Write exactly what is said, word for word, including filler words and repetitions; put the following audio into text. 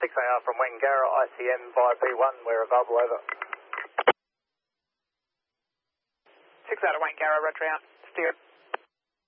six A R from Wangara, I C M via B one, we're available, over. six out of Wangara, roger out. Steer.